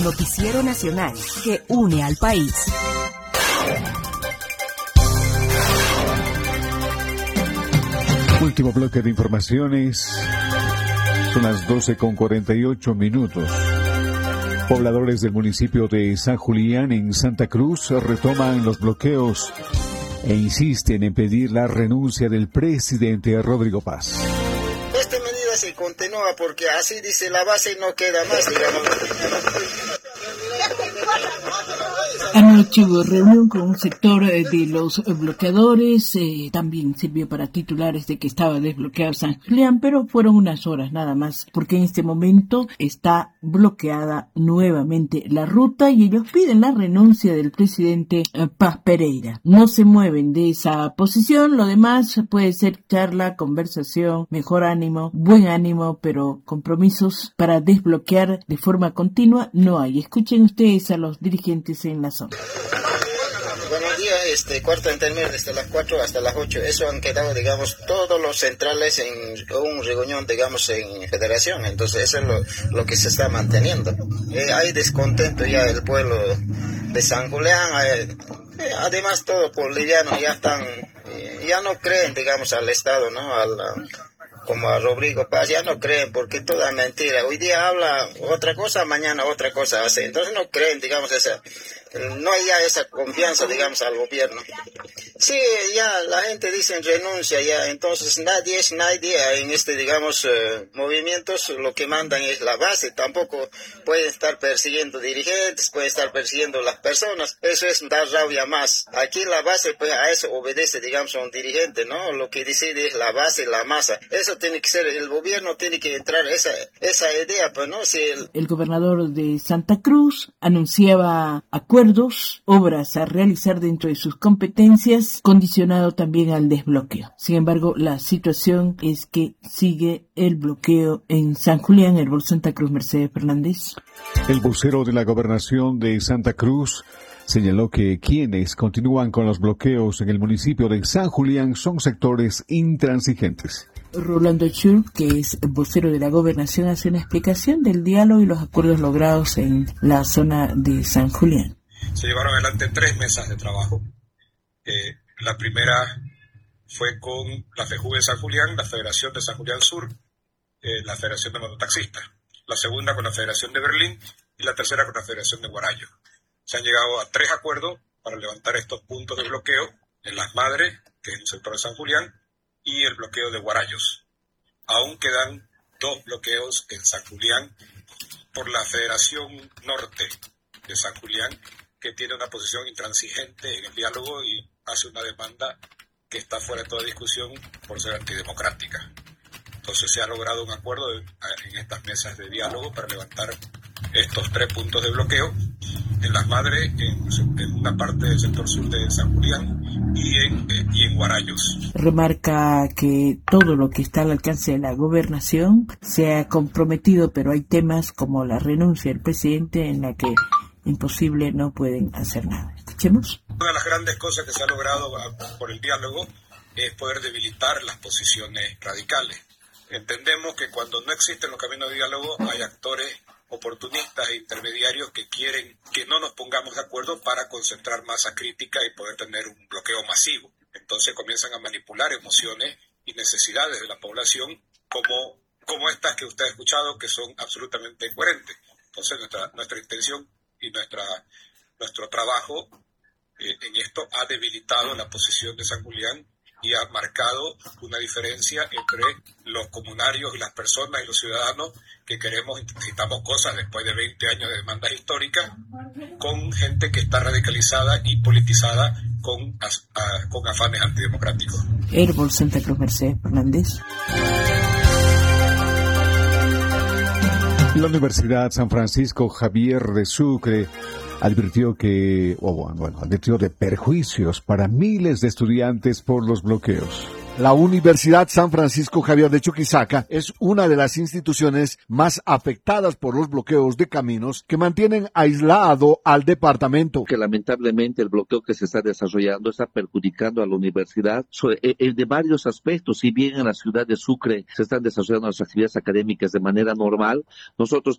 un noticiero nacional que une al país. Último bloque de informaciones. Son las 12:48. Pobladores del municipio de San Julián, en Santa Cruz, retoman los bloqueos e insisten en pedir la renuncia del presidente Rodrigo Paz. Esta medida se continúa porque así dice la base, no queda más, digamos. Anoche hubo reunión con un sector de los bloqueadores, también sirvió para titulares de que estaba desbloqueado San Julián, pero fueron unas horas nada más, porque en este momento está bloqueada nuevamente la ruta y ellos piden la renuncia del presidente Paz Pereira. No se mueven de esa posición, lo demás puede ser charla, conversación, mejor ánimo, buen ánimo, pero compromisos para desbloquear de forma continua no hay. Escuchen ustedes a los dirigentes en la zona. Buenos días, cuarto intermedio desde las 4 hasta las 8. Eso han quedado, digamos, todos los centrales en un reunión, digamos, en federación. Entonces eso es lo que se está manteniendo. Hay descontento ya el pueblo de San Julián. Además, todos los bolivianos ya no creen, digamos, al Estado, ¿no? Como a Rodrigo Paz, ya no creen porque toda mentira. Hoy día habla otra cosa, mañana otra cosa hace. Entonces no creen, digamos, no hay ya esa confianza, digamos, al gobierno. Sí, ya la gente dice renuncia ya, entonces nadie en digamos, movimientos, lo que mandan es la base. Tampoco pueden estar persiguiendo dirigentes, pueden estar persiguiendo las personas. Eso es dar rabia más. Aquí la base, pues a eso obedece, digamos, a un dirigente, ¿no? Lo que decide es la base, la masa. Eso tiene que ser, el gobierno tiene que entrar esa idea, pues, ¿no? Si el gobernador de Santa Cruz anunciaba acuerdos, obras a realizar dentro de sus competencias, condicionado también al desbloqueo. Sin embargo, la situación es que sigue el bloqueo en San Julián. El vocero Santa Cruz, Mercedes Fernández. El vocero de la gobernación de Santa Cruz señaló que quienes continúan con los bloqueos en el municipio de San Julián son sectores intransigentes. Rolando Schur, que es vocero de la gobernación, hace una explicación del diálogo y los acuerdos logrados en la zona de San Julián. Se llevaron adelante 3 mesas de trabajo. La primera fue con la FEJUVE de San Julián, la Federación de San Julián Sur, la Federación de Mototaxistas. La segunda con la Federación de Berlín y la tercera con la Federación de Guarayo. Se han llegado a 3 acuerdos para levantar estos puntos de bloqueo en Las Madres, que es el sector de San Julián, y el bloqueo de Guarayos. Aún quedan 2 bloqueos en San Julián por la Federación Norte de San Julián, que tiene una posición intransigente en el diálogo y hace una demanda que está fuera de toda discusión por ser antidemocrática. Entonces se ha logrado un acuerdo en estas mesas de diálogo para levantar estos 3 puntos de bloqueo en Las Madres, en una parte del sector sur de San Julián y en Guarayos. Remarca que todo lo que está al alcance de la gobernación se ha comprometido, pero hay temas como la renuncia del presidente en la que imposible no pueden hacer nada. Escuchemos. Una de las grandes cosas que se ha logrado por el diálogo es poder debilitar las posiciones radicales. Entendemos que cuando no existen los caminos de diálogo hay actores oportunistas e intermediarios que quieren que no nos pongamos de acuerdo para concentrar masa crítica y poder tener un bloqueo masivo. Entonces comienzan a manipular emociones y necesidades de la población como estas que usted ha escuchado, que son absolutamente coherentes. Entonces nuestra intención y nuestro trabajo en esto ha debilitado la posición de San Julián y ha marcado una diferencia entre los comunarios y las personas y los ciudadanos que necesitamos cosas después de 20 años de demandas históricas, con gente que está radicalizada y politizada con afanes antidemocráticos. Herbol Santa Cruz, Mercedes Fernández. La Universidad San Francisco Javier de Sucre advirtió de perjuicios para miles de estudiantes por los bloqueos. La Universidad San Francisco Javier de Chuquisaca es una de las instituciones más afectadas por los bloqueos de caminos que mantienen aislado al departamento. Que lamentablemente el bloqueo que se está desarrollando está perjudicando a la universidad de varios aspectos. Si bien en la ciudad de Sucre se están desarrollando las actividades académicas de manera normal, nosotros